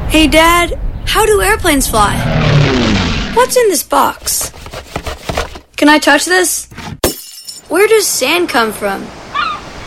Hey, Dad, how do airplanes fly? What's in this box? Can I touch this? Where does sand come from?